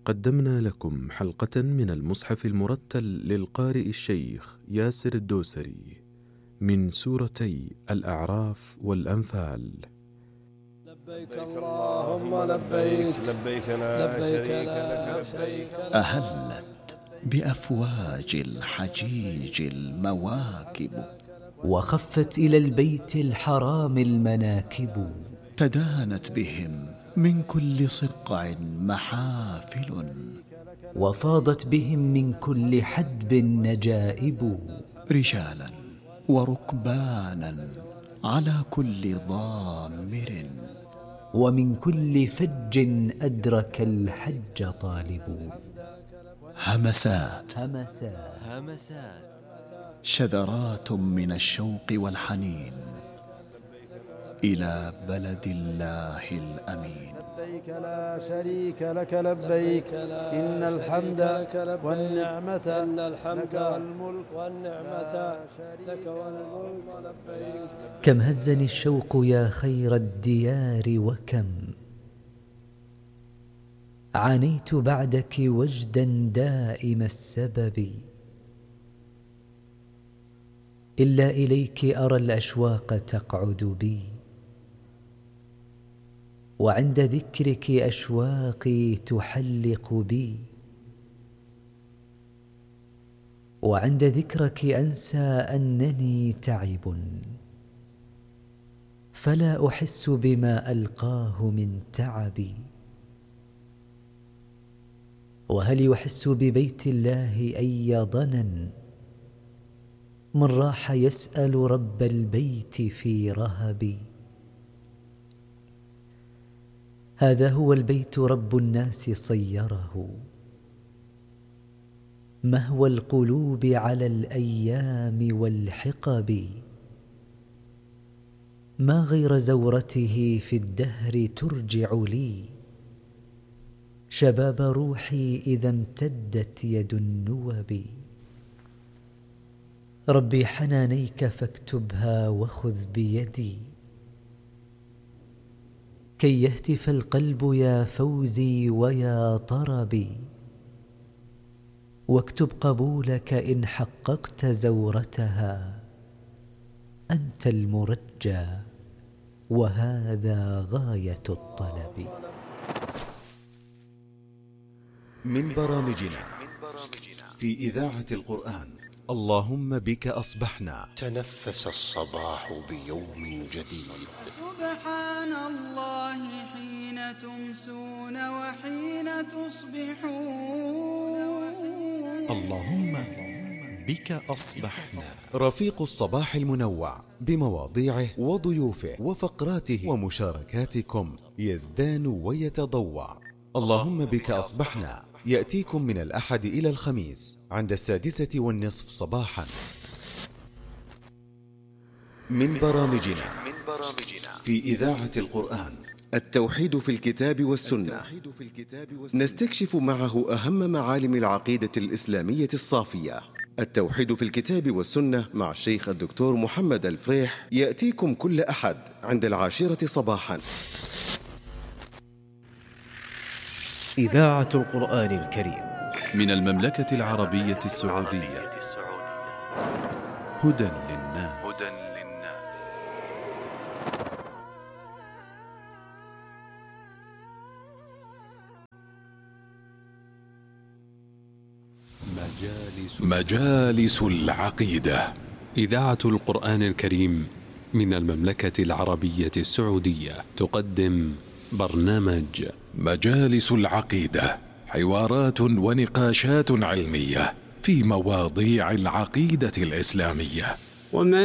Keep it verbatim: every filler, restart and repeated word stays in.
قدمنا لكم حلقة من المصحف المرتل للقارئ الشيخ ياسر الدوسري من سورتي الأعراف والأنفال. لبيك اللهم لبيك لبيك لا شريك لك لبيك. أهلت بأفواج الحجيج المواكب، وخفت إلى البيت الحرام المناكب، تدانت بهم من كل صقع محافل، وفاضت بهم من كل حدب نجائب، رجالا وركبانا على كل ضامر، ومن كل فج أدرك الحج طالب. همسات همسات همسات شذرات من الشوق والحنين إلى بلد الله الأمين. لبيك لا شريك لك لبيك إن الحمد والنعمة لك والملك والنعمة لك والملك لبيك. كم هزني الشوق يا خير الديار، وكم عانيت بعدك وجدا دائم السبب، إلا إليك أرى الأشواق تقعد بي، وعند ذكرك أشواقي تحلق بي، وعند ذكرك أنسى أنني تعب، فلا أحس بما ألقاه من تعبي. وهل يحس ببيت الله أي ضنن من راح يسأل رب البيت في رهبي؟ هذا هو البيت رب الناس صيره، مهوى القلوب على الأيام والحقب، ما غير زورته في الدهر ترجع لي شباب روحي إذا امتدت يد النوب. ربي حنانيك فاكتبها وخذ بيدي، كي يهتف القلب يا فوزي ويا طربي، واكتب قبولك إن حققت زورتها، أنت المرجى وهذا غاية الطلب. من برامجنا في إذاعة القرآن اللهم بك أصبحنا. تنفس الصباح بيوم جديد. سبحان الله حين تمسون وحين تصبحون. اللهم بك أصبحنا. رفيق الصباح المنوع بمواضيعه وضيوفه وفقراته ومشاركاتكم يزدان ويتضوع. اللهم بك أصبحنا يأتيكم من الأحد إلى الخميس عند السادسة والنصف صباحا. من برامجنا في إذاعة القرآن التوحيد في الكتاب والسنة، نستكشف معه أهم معالم العقيدة الإسلامية الصافية. التوحيد في الكتاب والسنة مع الشيخ الدكتور محمد الفريح يأتيكم كل أحد عند العاشرة صباحا. إذاعة القرآن الكريم من المملكة العربية السعودية. هدى للناس. مجالس العقيدة. إذاعة القرآن الكريم من المملكة العربية السعودية تقدم برنامج مجالس العقيدة، حوارات ونقاشات علمية في مواضيع العقيدة الإسلامية.